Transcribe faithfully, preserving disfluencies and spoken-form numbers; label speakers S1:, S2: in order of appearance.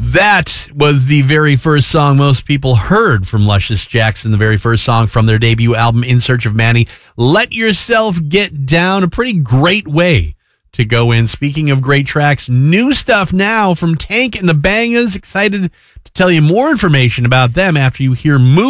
S1: That was the very first song most people heard from Luscious Jackson, the very first song from their debut album, In Search of Manny. Let Yourself Get Down, a pretty great way to go in. Speaking of great tracks, new stuff now from Tank and the Bangas. Excited to tell you more information about them after you hear Move.